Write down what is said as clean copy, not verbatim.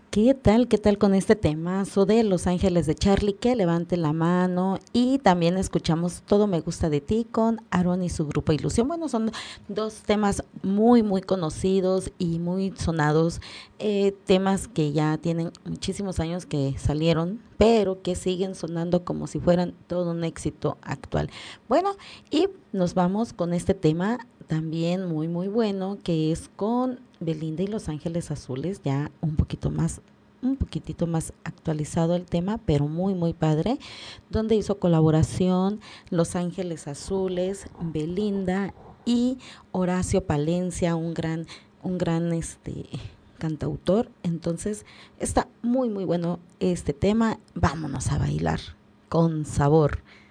¿Qué tal? ¿Qué tal con este temazo de Los Ángeles de Charlie? Que levante la mano. Y también escuchamos Todo me gusta de ti con Aaron y su grupo Ilusión. Bueno, son dos temas muy, muy conocidos y muy sonados. Temas que ya tienen muchísimos años que salieron, pero que siguen sonando como si fueran todo un éxito actual. Bueno, y nos vamos con este tema también muy, muy bueno, que es con Belinda y Los Ángeles Azules, ya un poquitito más actualizado el tema, pero muy, muy padre, donde hizo colaboración Los Ángeles Azules, Belinda y Horacio Palencia, un gran cantautor. Entonces, está muy, muy bueno este tema. Vámonos a bailar con sabor.